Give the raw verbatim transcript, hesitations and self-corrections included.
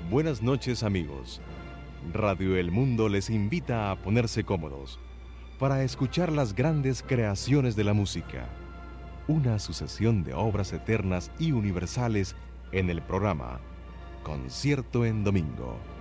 Buenas noches, amigos. Radio El Mundo les invita a ponerse cómodos para escuchar las grandes creaciones de la música, una sucesión de obras eternas y universales en el programa Concierto en Domingo.